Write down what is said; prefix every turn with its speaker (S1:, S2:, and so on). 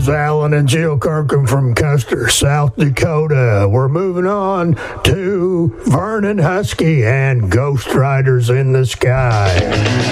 S1: is Alan and Jill Kirkham from Custer, South Dakota. We're moving on to Vernon Husky and Ghost Riders in the Sky.